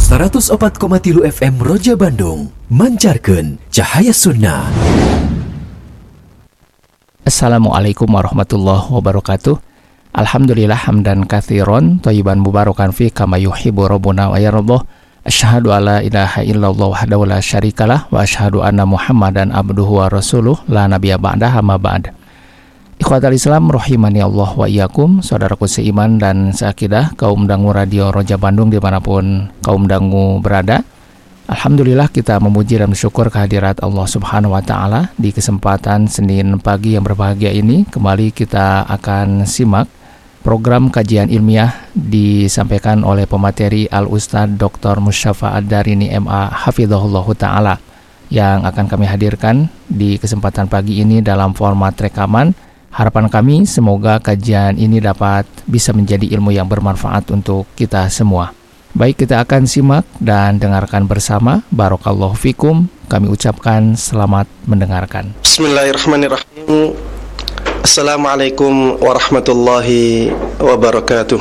104,3 FM Roja Bandung mancarkeun cahaya sunnah. Assalamualaikum warahmatullahi wabarakatuh. Alhamdulillah hamdan katsiran thayyiban mubarakan fi kama yuhibbu rabbuna wa yardah. Asyhadu alla ilaha illallah wahdahu la syarikalah wa asyhadu anna Muhammadan abduhu wa rasuluh la nabiyya ba'dahu amma ba'd. Ikhwatal Islam rahimani Allah wa iyyakum, saudaraku seiman dan seakidah, kaum dangu Radio Roja Bandung dimanapun kaum dangu berada. Alhamdulillah kita memuji dan bersyukur kehadirat Allah Subhanahu wa Ta'ala. Di kesempatan Senin pagi yang berbahagia ini, kembali kita akan simak program kajian ilmiah disampaikan oleh pemateri Al-Ustadz Dr. Musyafa Ad-Darini MA Hafizahullahu Ta'ala, yang akan kami hadirkan di kesempatan pagi ini dalam format rekaman. Harapan kami semoga kajian ini dapat bisa menjadi ilmu yang bermanfaat untuk kita semua. Baik, kita akan simak dan dengarkan bersama. Barakallahu fikum. Kami ucapkan selamat mendengarkan. Bismillahirrahmanirrahim. Assalamualaikum warahmatullahi wabarakatuh.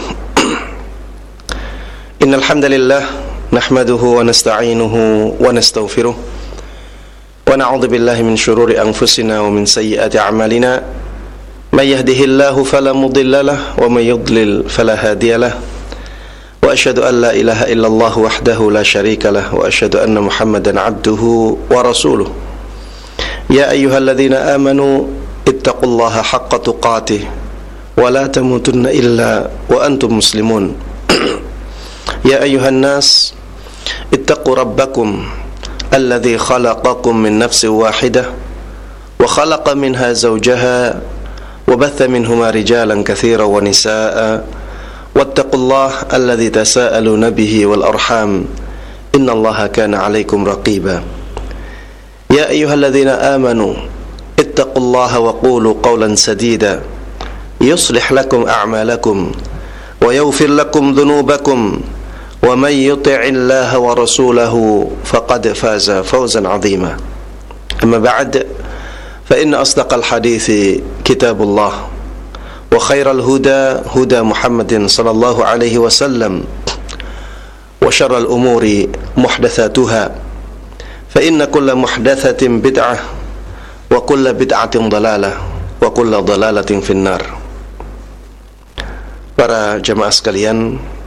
Innal hamdalillah nahmaduhu wa nasta'inuhu wa nastaghfiruh wa na'udzu billahi min shururi anfusina wa min sayyiati a'malina. من يهده الله فلا مضل له ومن يضلل فلا هادي له وأشهد أن لا إله إلا الله وحده لا شريك له وأشهد أن محمدا عبده ورسوله يا أيها الذين آمنوا اتقوا الله حق تقاته ولا تموتن إلا وأنتم مسلمون يا أيها الناس اتقوا ربكم الذي خلقكم من نفس واحدة وخلق منها زوجها وبث منهما رجالا كثيرا ونساء واتقوا الله الذي تساءلون به والأرحام إن الله كان عليكم رقيبا يا أيها الذين آمنوا اتقوا الله وقولوا قولا سديدا يصلح لكم أعمالكم ويغفر لكم ذنوبكم ومن يطع الله ورسوله فقد فاز فوزا عظيما أما بعد فإن أصدق الحديث كتاب الله وخير الهدى هدى محمد صلى الله عليه وسلم وشر الأمور محدثاتها فإن كل محدثة بدعة وكل بدعة ضلالة وكل ضلالة في النار. Para jamaah sekalian